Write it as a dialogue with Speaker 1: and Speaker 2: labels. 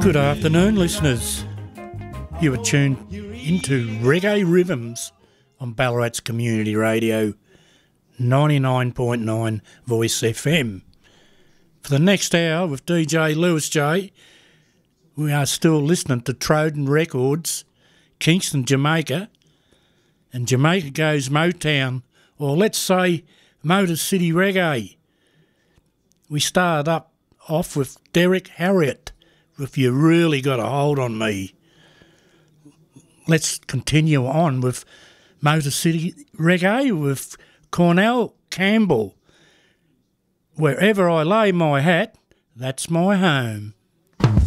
Speaker 1: Good afternoon, listeners. You are tuned into Reggae Rhythms on Ballarat's Community Radio, 99.9 Voice FM. For the next hour with DJ Lewis J, we are still listening to Troden Records, Kingston, Jamaica, and Jamaica Goes Motown, or let's say Motor City Reggae. We started off with Derek Harriott, If You Really Got a Hold on Me. Let's continue on with Motor City Reggae with Cornell Campbell. Wherever I lay my hat, that's my home.